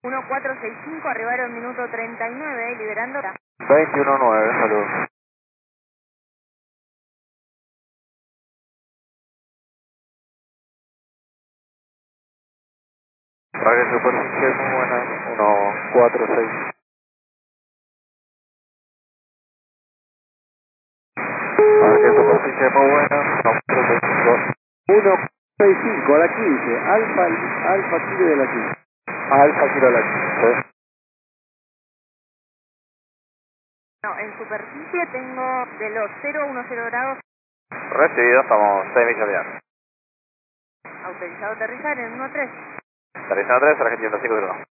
1465, arribaron minuto 39, liberando. 21-9, saludos. Rague superficie muy buena, 146. Rague superficie muy buena, 145. 165 a la 15, Alfa Kilo de la 15. Alfa Kilo a la 15. No, en superficie tengo de los 0 a 10 grados. Recibido, estamos 6 millas de años. Autorizado a aterrizar en 1-3. Aterrizando 3, Argentina 5 0.